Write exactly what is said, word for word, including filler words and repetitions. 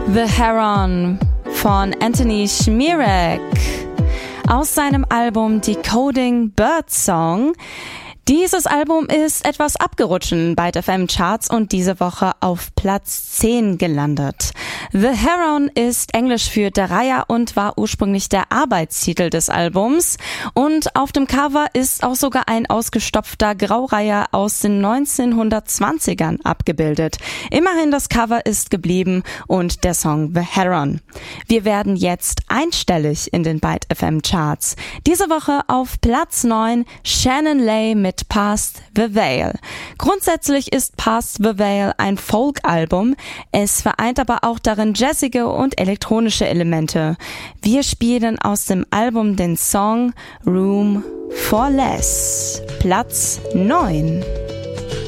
The Heron von Anthony Szmierek aus seinem Album Decoding Birdsong. Dieses Album ist etwas abgerutscht in den Byte F M Charts und diese Woche auf Platz zehn gelandet. The Heron ist Englisch für der Reiher und war ursprünglich der Arbeitstitel des Albums. Und auf dem Cover ist auch sogar ein ausgestopfter Graureiher aus den neunzehnhundertzwanzigern abgebildet. Immerhin, das Cover ist geblieben und der Song The Heron. Wir werden jetzt einstellig in den Byte F M Charts. Diese Woche auf Platz neun Shannon Lay mit Past the Veil. Grundsätzlich ist Past the Veil ein Folk-Album. Es vereint aber auch darin jazzige und elektronische Elemente. Wir spielen aus dem Album den Song Room for Less. Platz neun.